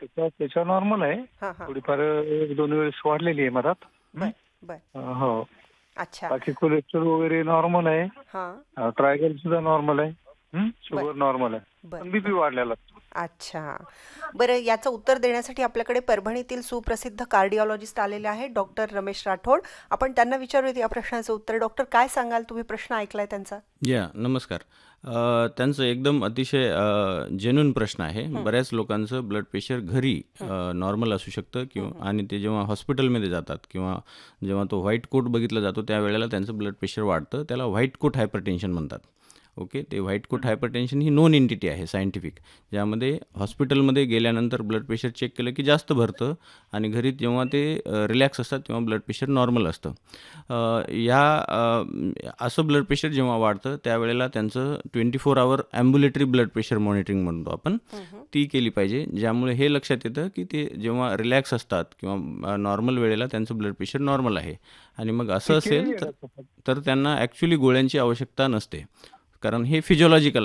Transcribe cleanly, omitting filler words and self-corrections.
त्याच्या नॉर्मल आहे. हां हां. थोडीफार 1-2 वेळेस वाढलेली आहे मधात. बर बर. हो. अच्छा. बाकी कोलेस्ट्रॉल वगैरे नॉर्मल आहे. हां. ट्रायगल सुद्धा नॉर्मल आहे. बर शुगर नॉर्मल आहे. बर पण बर. बीपी वाढलेला असतो. अच्छा. बरं, याचं उत्तर देण्यासाठी आपल्याकडे परभणीतील सुप्रसिद्ध कार्डिओलॉजिस्ट आलेले आहेत, डॉक्टर रमेश राठोड. आपण त्यांना विचारूयात या प्रश्नाचं उत्तर. डॉक्टर, काय सांगाल? तुम्ही प्रश्न ऐकलाय त्यांचा? नमस्कार. त्यांचं एकदम अतिशय जेन्युइन प्रश्न आहे. बऱ्याच लोकांचं ब्लड प्रेशर घरी नॉर्मल असू शकतं किंवा आणि ते जेव्हा हॉस्पिटलमध्ये जातात किंवा जेव्हा तो व्हाईट कोट बघितला जातो त्यावेळेला त्यांचं ब्लड प्रेशर वाढतं. त्याला व्हाईट कोट हायपरटेन्शन म्हणतात. ओके, ते व्हाईट कोट हायपरटेन्शन ही नोन एंटिटी आहे सायंटिफिक, ज्यामध्ये हॉस्पिटलमध्ये गेल्यानंतर ब्लड प्रेशर चेक केलं की जास्त भरतं आणि घरी जेव्हा ते रिलॅक्स असतात तेव्हा ब्लड प्रेशर नॉर्मल असतं. असं ब्लड प्रेशर जेव्हा वाढतं त्यावेळेला त्यांचं 24 आवर ॲम्ब्युलेटरी ब्लड प्रेशर मॉनिटरिंग म्हणतो आपण, ती केली पाहिजे. ज्यामुळे हे लक्षात येतं की ते जेव्हा रिलॅक्स असतात किंवा नॉर्मल वेळेला त्यांचं ब्लड प्रेशर नॉर्मल आहे. आणि मग असं ती असेल केलेली आहे तर डॉक्टर साहेब. तर त्यांना ॲक्च्युली गोळ्यांची आवश्यकता नसते, कारण हे फिजिओलॉजिकल